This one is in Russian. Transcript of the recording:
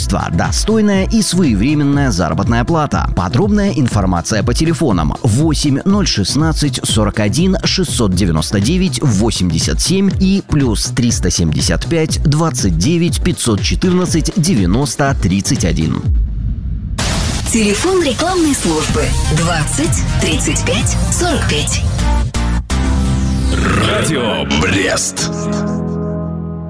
трудоустройства, достойная и своевременная заработная плата. Подробная информация по телефонам 8 016 41 699 87 и плюс 375 29 514 90 31. Телефон рекламной службы 20 35 45. Радио Брест.